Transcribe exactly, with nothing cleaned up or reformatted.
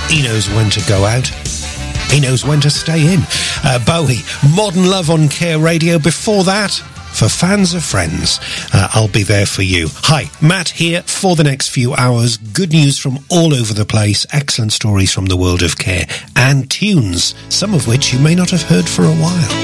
He knows when to go out. He knows when to stay in. Uh, Bowie, Modern Love on Care Radio. Before that, for fans of Friends, uh, I'll Be There For You. Hi, Matt here for the next few hours. Good news from all over the place. Excellent stories from the world of care. And tunes, some of which you may not have heard for a while.